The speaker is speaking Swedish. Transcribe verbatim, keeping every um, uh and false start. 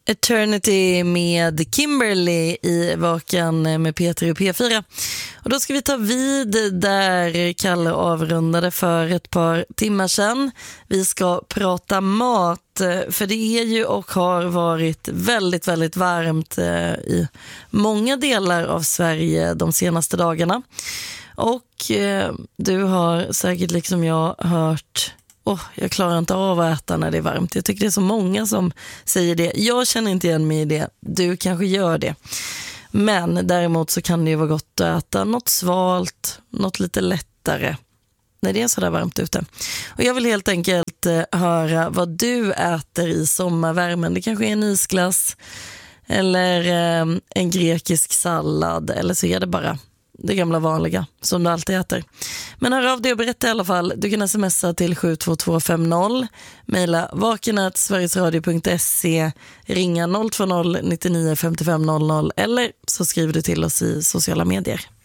Eternity med Kimberly i Vaken med Peter och P fyra. Och då ska vi ta vid där Kalle avrundade för ett par timmar sedan. Vi ska prata mat, för det är ju och har varit väldigt, väldigt varmt i många delar av Sverige de senaste dagarna. Och eh, du har säkert liksom jag hört... Oh, jag klarar inte av att äta när det är varmt. Jag tycker det är så många som säger det. Jag känner inte igen mig i det. Du kanske gör det. Men däremot så kan det ju vara gott att äta något svalt, något lite lättare när det är så där varmt ute. Och jag vill helt enkelt höra vad du äter i sommarvärmen. Det kanske är en isglass eller eh, en grekisk sallad, eller så är det bara det gamla vanliga som du alltid äter. Men hör av dig och berätta i alla fall. Du kan smsa till sju två två fem noll, mejla vaken at sverigesradio punkt se, ringa noll två noll nittionio femtiofem noll noll eller så skriver du till oss i sociala medier.